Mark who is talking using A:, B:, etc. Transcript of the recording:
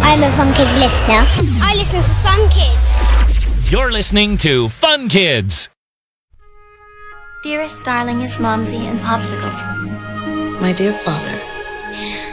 A: I'm a Fun Kids listener. I listen to Fun Kids.
B: You're listening to Fun Kids.
C: Dearest, darlingest Momsy and Popsicle.
D: My dear father,